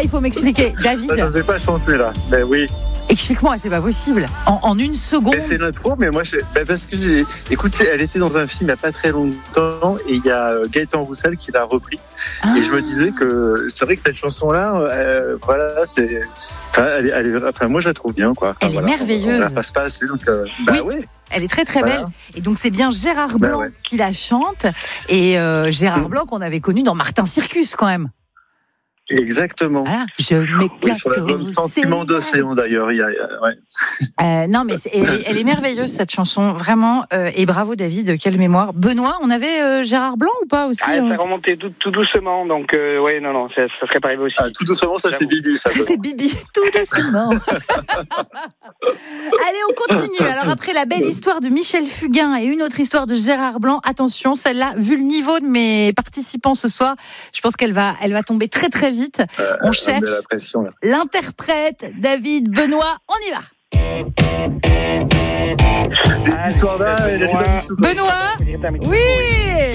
il faut m'expliquer. David. Ça ne fait pas chanter là. Ben oui. Explique-moi, c'est pas possible. En une seconde. Mais c'est l'intro, mais moi, parce que écoute, elle était dans un film il n'y a pas très longtemps et il y a Gaëtan Roussel qui l'a repris. Et je me disais que c'est vrai que cette chanson-là, voilà, moi je la trouve bien, quoi. Elle est merveilleuse. On la passe pas assez, donc oui. ouais. Elle est très très belle. Et donc c'est bien Gérard Blanc qui la chante. Et Gérard Blanc qu'on avait connu dans Martin Circus quand même. Exactement. Voilà, je m'éclate sur l'album Sentiment d'océan d'ailleurs. Non mais elle est merveilleuse cette chanson vraiment. Et bravo David, quelle mémoire. Benoît, on avait Gérard Blanc ou pas aussi? Ça remontait tout doucement, donc ouais non, ça serait pas arrivé aussi. Tout doucement, ça c'est Bibi. Ça c'est Bibi, tout doucement. Allez, on continue. Alors après la belle histoire de Michel Fugain et une autre histoire de Gérard Blanc, attention, celle-là, vu le niveau de mes participants ce soir, je pense qu'elle va tomber très très vite. On cherche l'interprète. David, Benoît, on y va. Benoît, oui.